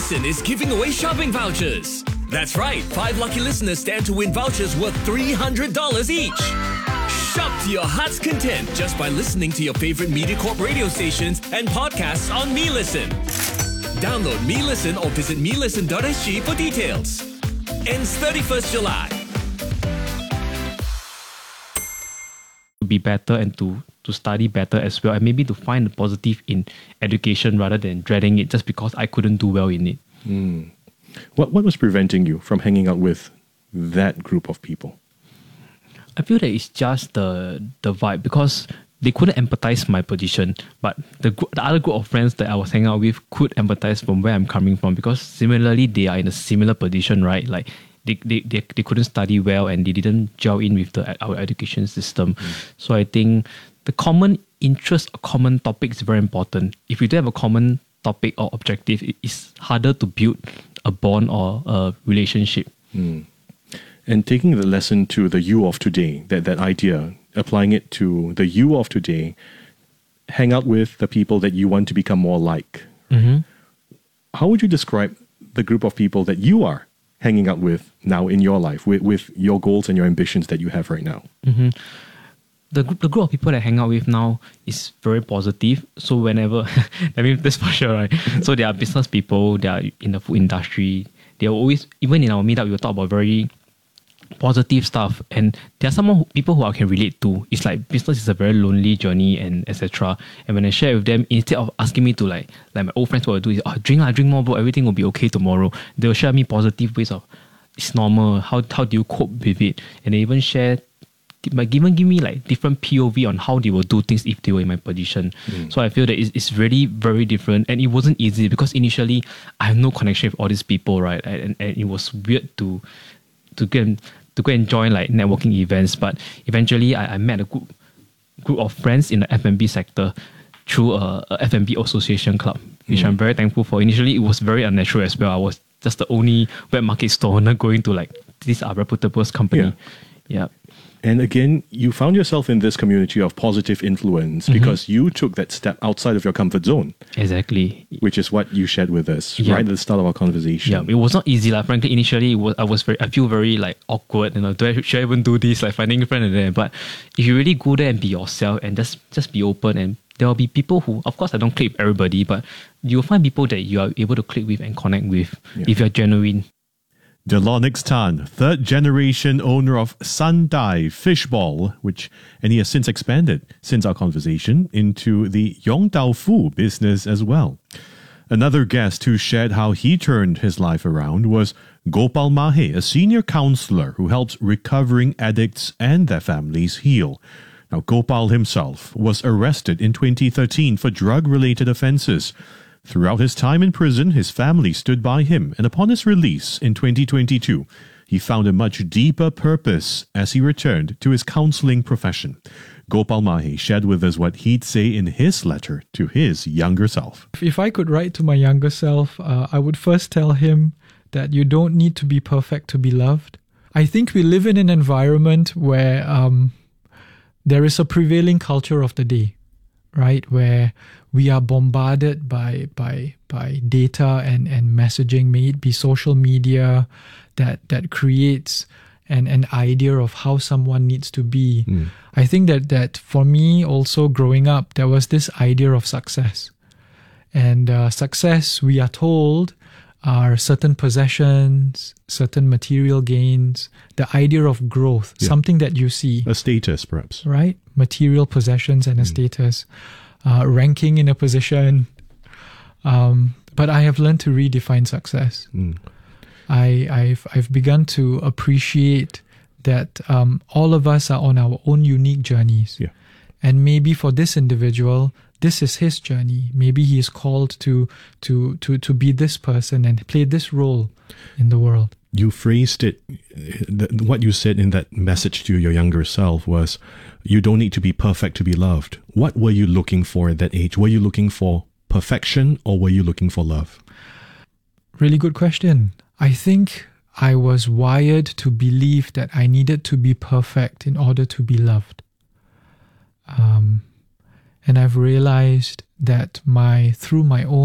Listen is giving away shopping vouchers. That's right, 5 lucky listeners stand to win vouchers worth $300 each. Shop to your heart's content just by listening to your favorite MediaCorp radio stations and podcasts on MeListen. Download MeListen or visit melisten.sg for details. Ends 31st July. To be better and to study better as well, and maybe to find the positive in education rather than dreading it just because I couldn't do well in it. What was preventing you from hanging out with that group of people? I feel that it's just the vibe, because they couldn't empathize my position, but the other group of friends that I was hanging out with could empathize from where I'm coming from, because similarly they are in a similar position, right? Like they couldn't study well and they didn't gel in with our education system. So I think the common interest or common topic is very important. If you don't have a common topic or objective, it's harder to build a bond or a relationship. And taking the lesson to the you of today, that idea, applying it to the you of today, hang out with the people that you want to become more like. How would you describe the group of people that you are hanging out with now in your life, with your goals and your ambitions that you have right now? The group of people that I hang out with now is very positive. So whenever, I mean, that's for sure, right? So they are business people, they are in the food industry. They are always, even in our meetup, we will talk about very positive stuff. And there are some people who I can relate to. It's like business is a very lonely journey and etc. And when I share with them, instead of asking me to like my old friends, what I do is, drink more, bro, everything will be okay tomorrow. They will share me positive ways of, it's normal, how do you cope with it? And they even share, even give me like different POV on how they will do things if they were in my position. So I feel that it's really very different, and it wasn't easy because initially I have no connection with all these people, right? And it was weird to go and join like networking events, but eventually I met a group of friends in the F&B sector through a F&B association club, which I'm very thankful for. Initially it was very unnatural as well. I was just the only wet market store owner going to like, these are reputable company. Yeah. And again, you found yourself in this community of positive influence because you took that step outside of your comfort zone. Exactly. Which is what you shared with us right at the start of our conversation. Yeah, it was not easy. Like, frankly, initially, I feel very like awkward. Should I even do this? Like finding a friend and there. But if you really go there and be yourself and just be open, and there will be people who, of course, I don't click with everybody, but you'll find people that you are able to click with and connect with if you're genuine. Delonix Tan, third generation owner of Sandai Fishball, and he has since expanded since our conversation into the Yong Tau Fu business as well. Another guest who shared how he turned his life around was Gopal Mahe, a senior counselor who helps recovering addicts and their families heal. Now, Gopal himself was arrested in 2013 for drug-related offences. Throughout his time in prison, his family stood by him, and upon his release in 2022, he found a much deeper purpose as he returned to his counselling profession. Gopal Mahe shared with us what he'd say in his letter to his younger self. If I could write to my younger self, I would first tell him that you don't need to be perfect to be loved. I think we live in an environment where there is a prevailing culture of the day, right? Where we are bombarded by data and messaging, may it be social media, that creates an idea of how someone needs to be. I think that for me also growing up, there was this idea of success. And success, we are told, are certain possessions, certain material gains, the idea of growth, something that you see. A status, perhaps. Right? Material possessions and a status. Ranking in a position. But I have learned to redefine success. I've begun to appreciate that all of us are on our own unique journeys. And maybe for this individual, this is his journey. Maybe he is called to be this person and play this role in the world. You phrased it, what you said in that message to your younger self was, you don't need to be perfect to be loved. What were you looking for at that age? Were you looking for perfection or were you looking for love? Really good question. I think I was wired to believe that I needed to be perfect in order to be loved. And I've realized that through my own